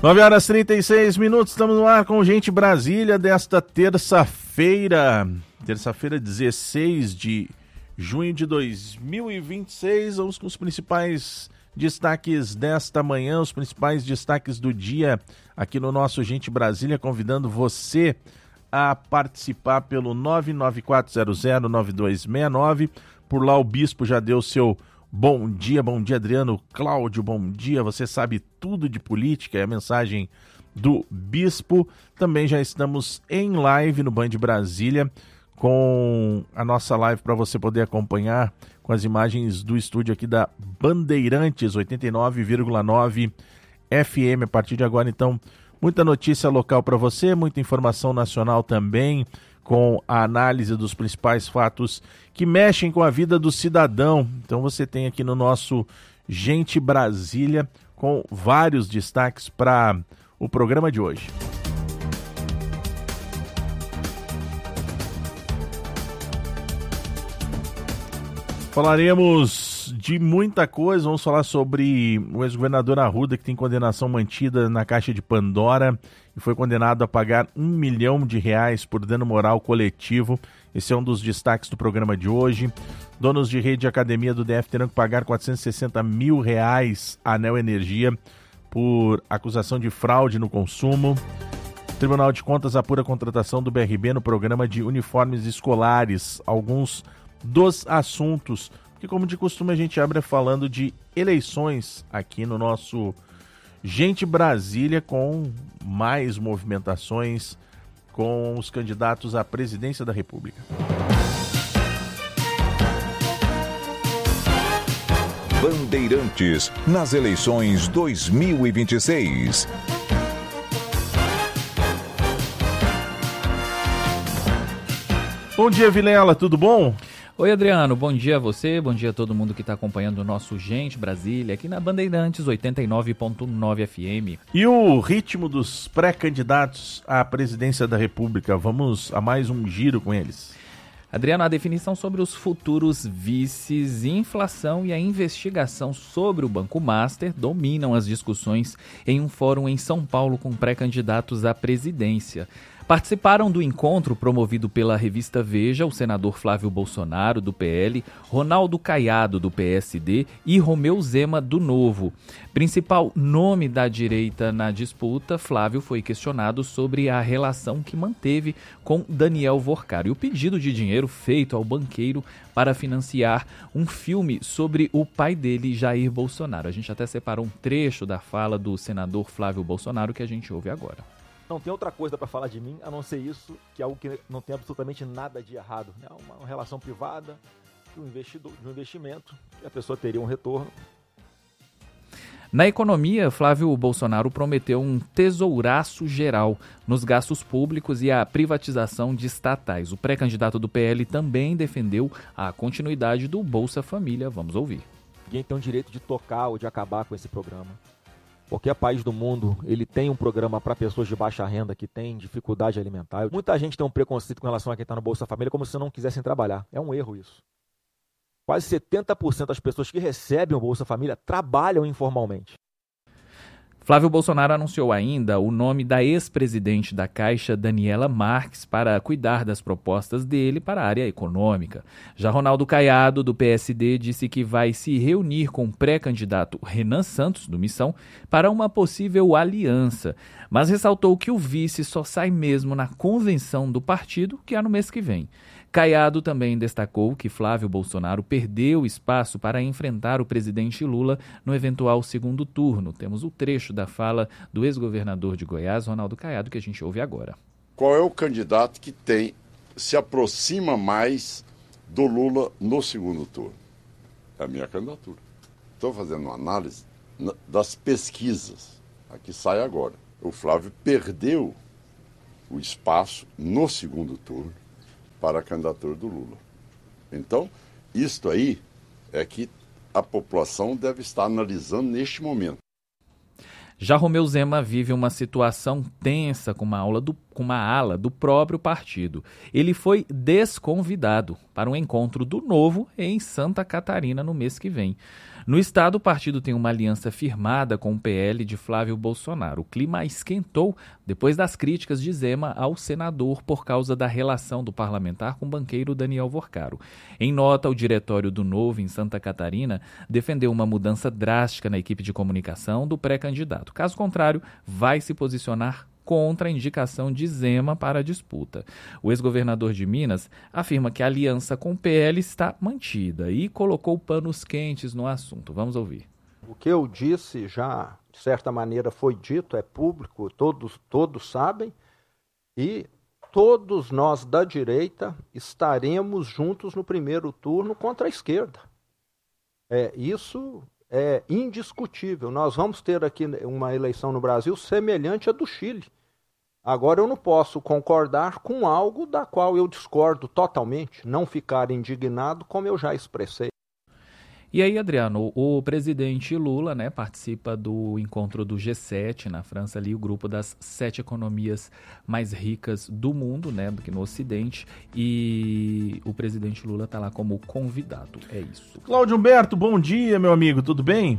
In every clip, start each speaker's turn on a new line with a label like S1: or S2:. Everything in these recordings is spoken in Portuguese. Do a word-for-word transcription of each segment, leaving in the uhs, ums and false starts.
S1: nove horas e trinta e seis minutos, estamos no ar com Gente Brasília desta terça-feira, terça-feira dezesseis de junho de dois mil e vinte e seis. Vamos com os principais destaques desta manhã, os principais destaques do dia aqui no nosso Gente Brasília, convidando você a participar pelo nove nove quatro zero zero nove dois seis nove. Por lá o Bispo já deu seu bom dia, bom dia Adriano, Cláudio, bom dia, você sabe tudo de política, é a mensagem do Bispo. Também já estamos em live no Band Brasília, com a nossa live para você poder acompanhar com as imagens do estúdio aqui da Bandeirantes oitenta e nove vírgula nove F M. A partir de agora, então, muita notícia local para você, muita informação nacional também, com a análise dos principais fatos que mexem com a vida do cidadão. Então você tem aqui no nosso Gente Brasília com vários destaques para o programa de hoje. Falaremos de muita coisa, vamos falar sobre o ex-governador Arruda, que tem condenação mantida na Caixa de Pandora e foi condenado a pagar um milhão de reais por dano moral coletivo. Esse é um dos destaques do programa de hoje. Donos de rede e academia do D F terão que pagar quatrocentos e sessenta mil reais à Neo Energia por acusação de fraude no consumo. Tribunal de Contas apura a contratação do B R B no programa de uniformes escolares. Alguns dos assuntos, porque como de costume a gente abre falando de eleições aqui no nosso Gente Brasília, com mais movimentações com os candidatos à presidência da República.
S2: Bandeirantes nas eleições dois mil e vinte e seis.
S1: Bom dia, Vilela, tudo bom?
S3: Oi, Adriano, bom dia a você, bom dia a todo mundo que está acompanhando o nosso Gente Brasília aqui na Bandeirantes oitenta e nove ponto nove F M.
S1: E o ritmo dos pré-candidatos à presidência da República, vamos a mais um giro com eles.
S3: Adriano, a definição sobre os futuros vices, inflação e a investigação sobre o Banco Master dominam as discussões em um fórum em São Paulo com pré-candidatos à presidência. Participaram do encontro promovido pela revista Veja o senador Flávio Bolsonaro, do P L, Ronaldo Caiado, do P S D e Romeu Zema, do Novo. Principal nome da direita na disputa, Flávio foi questionado sobre a relação que manteve com Daniel Vorcari e o pedido de dinheiro feito ao banqueiro para financiar um filme sobre o pai dele, Jair Bolsonaro. A gente até separou um trecho da fala do senador Flávio Bolsonaro que a gente ouve agora.
S4: Não tem outra coisa para falar de mim, a não ser isso, que é algo que não tem absolutamente nada de errado. É uma, uma relação privada de um, investidor, de um investimento, que a pessoa teria um retorno.
S3: Na economia, Flávio Bolsonaro prometeu um tesouraço geral nos gastos públicos e a privatização de estatais. O pré-candidato do P L também defendeu a continuidade do Bolsa Família. Vamos ouvir.
S4: Ninguém tem o direito de tocar ou de acabar com esse programa. Qualquer país do mundo, ele tem um programa para pessoas de baixa renda que têm dificuldade alimentar. Muita gente tem um preconceito com relação a quem está no Bolsa Família, como se não quisessem trabalhar. É um erro isso. Quase setenta por cento das pessoas que recebem o Bolsa Família trabalham informalmente.
S3: Flávio Bolsonaro anunciou ainda o nome da ex-presidente da Caixa, Daniela Marques, para cuidar das propostas dele para a área econômica. Já Ronaldo Caiado, do P S D, disse que vai se reunir com o pré-candidato Renan Santos, do Missão, para uma possível aliança, mas ressaltou que o vice só sai mesmo na convenção do partido, que é no mês que vem. Caiado também destacou que Flávio Bolsonaro perdeu espaço para enfrentar o presidente Lula no eventual segundo turno. Temos o trecho da fala do ex-governador de Goiás, Ronaldo Caiado, que a gente ouve agora.
S5: Qual é o candidato que tem, se aproxima mais do Lula no segundo turno? É a minha candidatura. Estou fazendo uma análise das pesquisas, a que sai agora. O Flávio perdeu o espaço no segundo turno para a candidatura do Lula. Então, isto aí é que a população deve estar analisando neste momento.
S3: Já Romeu Zema vive uma situação tensa com uma, aula do, com uma ala do próprio partido. Ele foi desconvidado para um encontro do Novo em Santa Catarina no mês que vem. No estado, o partido tem uma aliança firmada com o P L de Flávio Bolsonaro. O clima esquentou depois das críticas de Zema ao senador por causa da relação do parlamentar com o banqueiro Daniel Vorcaro. Em nota, o diretório do Novo, em Santa Catarina, defendeu uma mudança drástica na equipe de comunicação do pré-candidato. Caso contrário, vai se posicionar contra a indicação de Zema para a disputa. O ex-governador de Minas afirma que a aliança com o P L está mantida e colocou panos quentes no assunto. Vamos ouvir.
S6: O que eu disse já, de certa maneira, foi dito, é público, todos, todos sabem, e todos nós da direita estaremos juntos no primeiro turno contra a esquerda. É, isso é indiscutível. Nós vamos ter aqui uma eleição no Brasil semelhante à do Chile. Agora, eu não posso concordar com algo da qual eu discordo totalmente, não ficar indignado como eu já expressei.
S3: E aí, Adriano, o presidente Lula, né, participa do encontro do G sete na França, ali, o grupo das sete economias mais ricas do mundo, né, aqui no Ocidente, e o presidente Lula está lá como convidado. É isso.
S1: Cláudio Humberto, bom dia, meu amigo, tudo bem?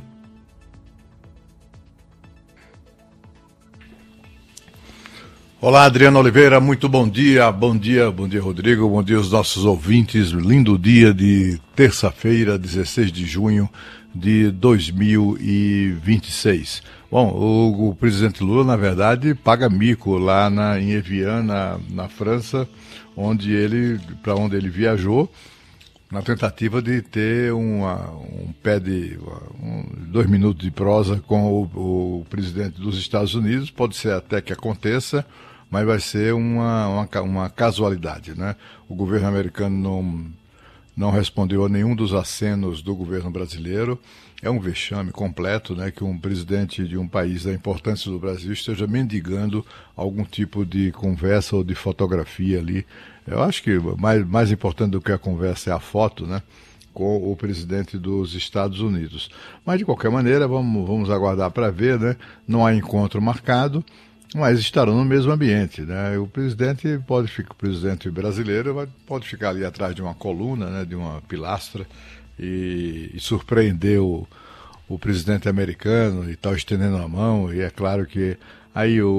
S7: Olá, Adriano Oliveira, muito bom dia, bom dia, bom dia, Rodrigo, bom dia aos nossos ouvintes, lindo dia de terça-feira, dezesseis de junho de dois mil e vinte e seis. Bom, o, o presidente Lula, na verdade, paga mico lá na, em Evian, na, na França, onde ele, para onde ele viajou, na tentativa de ter uma, um pé de um, dois minutos de prosa com o, o presidente dos Estados Unidos, pode ser até que aconteça, mas vai ser uma, uma, uma casualidade, né? O governo americano não, não respondeu a nenhum dos acenos do governo brasileiro. É um vexame completo, né, que um presidente de um país da importância do Brasil esteja mendigando algum tipo de conversa ou de fotografia ali. Eu acho que mais, mais importante do que a conversa é a foto, né, com o presidente dos Estados Unidos. Mas, de qualquer maneira, vamos, vamos aguardar para ver, né? Não há encontro marcado, mas estarão no mesmo ambiente, né? O presidente pode ficar, o presidente brasileiro pode ficar ali atrás de uma coluna, né, de uma pilastra e, e surpreender o, o presidente americano e tal, estendendo a mão, e é claro que aí o,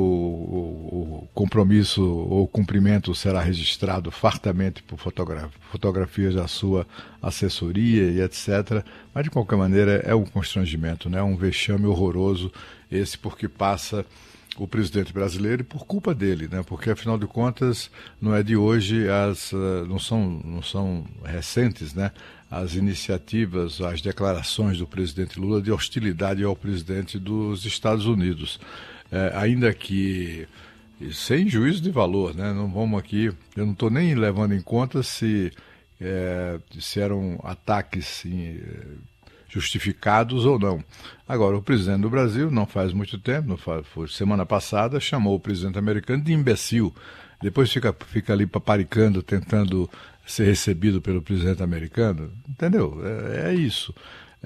S7: o, o compromisso ou o cumprimento será registrado fartamente por fotogra- fotografias da sua assessoria e etcétera. Mas, de qualquer maneira, é um constrangimento, né? É um vexame horroroso esse, porque passa o presidente brasileiro e por culpa dele, né? Porque, afinal de contas, não é de hoje, as, não são, não são recentes, né, as iniciativas, as declarações do presidente Lula de hostilidade ao presidente dos Estados Unidos. É, ainda que sem juízo de valor, né? Não vamos aqui, eu não estou nem levando em conta se, é, se eram ataques sim, justificados ou não. Agora, o presidente do Brasil, não faz muito tempo, não faz, foi semana passada, chamou o presidente americano de imbecil. Depois fica, fica ali paparicando, tentando ser recebido pelo presidente americano. Entendeu? É, é isso.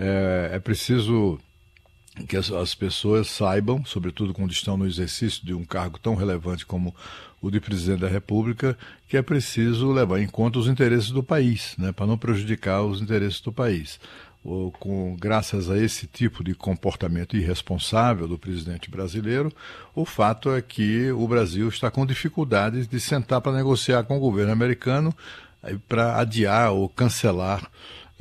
S7: É, é preciso que as, as pessoas saibam, sobretudo quando estão no exercício de um cargo tão relevante como o de presidente da República, que é preciso levar em conta os interesses do país, né, para não prejudicar os interesses do país. Ou, com, graças a esse tipo de comportamento irresponsável do presidente brasileiro, o fato é que o Brasil está com dificuldades de sentar para negociar com o governo americano para adiar ou cancelar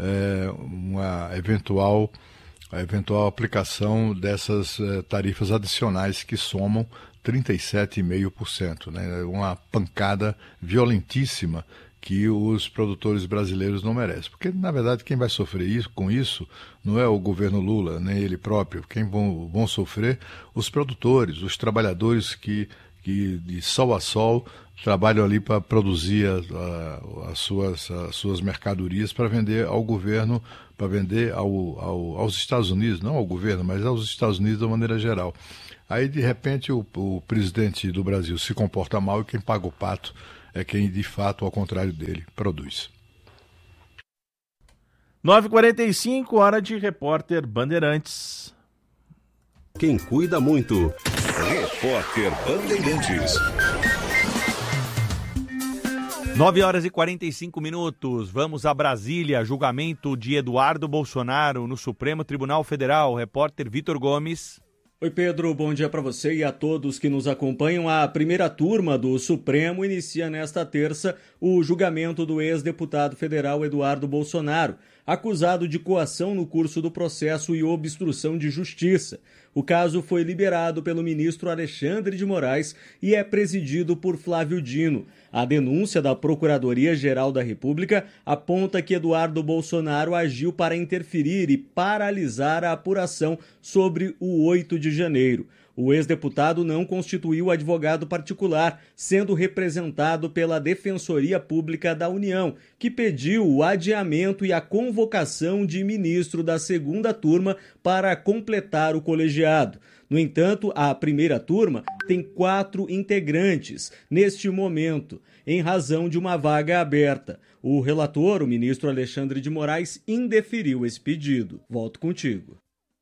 S7: é, uma eventual, a eventual aplicação dessas é, tarifas adicionais que somam trinta e sete vírgula cinco por cento, né? Uma pancada violentíssima que os produtores brasileiros não merecem. Porque, na verdade, quem vai sofrer isso, com isso não é o governo Lula, nem ele próprio. Quem vão, vão sofrer os produtores, os trabalhadores que, que de sol a sol trabalham ali para produzir a, a, as, suas, as suas mercadorias para vender ao governo, para vender ao, ao, aos Estados Unidos, não ao governo, mas aos Estados Unidos de maneira geral. Aí, de repente, o, o presidente do Brasil se comporta mal e quem paga o pato é quem, de fato, ao contrário dele, produz.
S1: nove e quarenta e cinco, hora de Repórter Bandeirantes.
S2: Quem cuida muito. Repórter Bandeirantes.
S8: nove horas e quarenta e cinco minutos, vamos a Brasília, julgamento de Eduardo Bolsonaro no Supremo Tribunal Federal. Repórter Vitor Gomes.
S9: Oi Pedro, bom dia para você e a todos que nos acompanham. A primeira turma do Supremo inicia nesta terça o julgamento do ex-deputado federal Eduardo Bolsonaro, acusado de coação no curso do processo e obstrução de justiça. O caso foi liberado pelo ministro Alexandre de Moraes e é presidido por Flávio Dino. A denúncia da Procuradoria-Geral da República aponta que Eduardo Bolsonaro agiu para interferir e paralisar a apuração sobre o oito de janeiro. O ex-deputado não constituiu advogado particular, sendo representado pela Defensoria Pública da União, que pediu o adiamento e a convocação de ministro da segunda turma para completar o colegiado. No entanto, a primeira turma tem quatro integrantes neste momento, em razão de uma vaga aberta. O relator, o ministro Alexandre de Moraes, indeferiu esse pedido. Volto contigo.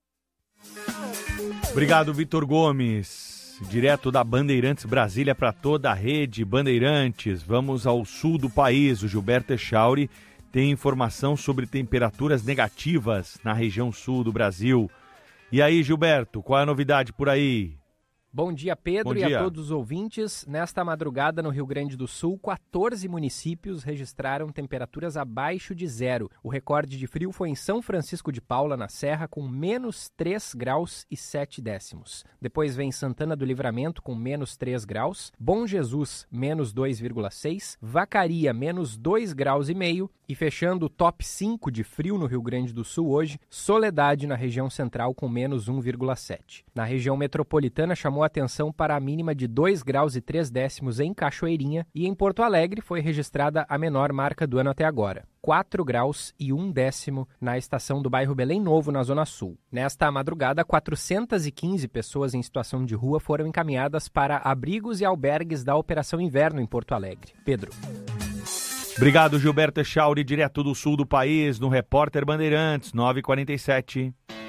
S8: Obrigado, Vitor Gomes. Direto da Bandeirantes Brasília para toda a rede Bandeirantes. Vamos ao sul do país. O Gilberto Echauri tem informação sobre temperaturas negativas na região sul do Brasil. E aí, Gilberto, qual é a novidade por aí?
S10: Bom dia, Pedro,
S8: Bom dia.
S10: E a todos os ouvintes. Nesta madrugada, no Rio Grande do Sul, quatorze municípios registraram temperaturas abaixo de zero. O recorde de frio foi em São Francisco de Paula, na Serra, com menos três graus e sete décimos. Depois vem Santana do Livramento, com menos três graus, Bom Jesus, menos dois vírgula seis, Vacaria, menos dois graus e meio, e fechando o top cinco de frio no Rio Grande do Sul hoje, Soledade, na região central, com menos um vírgula sete. Na região metropolitana, chamou atenção para a mínima de dois graus e três décimos em Cachoeirinha, e em Porto Alegre foi registrada a menor marca do ano até agora, quatro graus e um décimo na estação do bairro Belém Novo, na Zona Sul. Nesta madrugada, quatrocentas e quinze pessoas em situação de rua foram encaminhadas para abrigos e albergues da Operação Inverno em Porto Alegre. Pedro.
S8: Obrigado, Gilberto Echauri, direto do sul do país, no Repórter Bandeirantes, nove e quarenta e sete.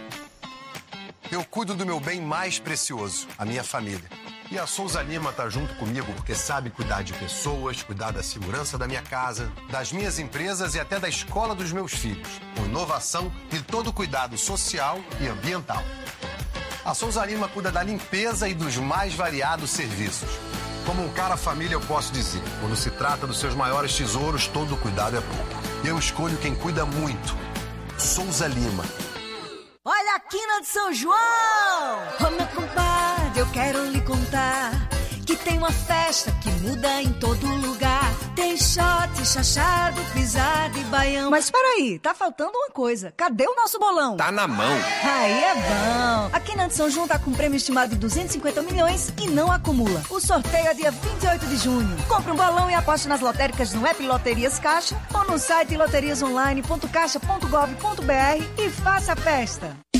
S11: Eu cuido do meu bem mais precioso, a minha família. E a Souza Lima tá junto comigo porque sabe cuidar de pessoas, cuidar da segurança da minha casa, das minhas empresas e até da escola dos meus filhos, com inovação e todo cuidado social e ambiental. A Souza Lima cuida da limpeza e dos mais variados serviços. Como um cara família, eu posso dizer, quando se trata dos seus maiores tesouros, todo cuidado é pouco. Eu escolho quem cuida muito. Souza Lima.
S12: Olha a quina de São João! Ô meu compadre, eu quero lhe contar que tem uma festa que muda em todo lugar. Tem shot, chachado, pisado e baião. Mas peraí, tá faltando uma coisa. Cadê o nosso bolão?
S11: Tá na mão.
S12: Aí é bom. A Quina de São João tá com um prêmio estimado de duzentos e cinquenta milhões e não acumula. O sorteio é dia vinte e oito de junho. Compre um bolão e aposte nas lotéricas no app Loterias Caixa ou no site loterias online ponto caixa ponto gov ponto br e faça a festa.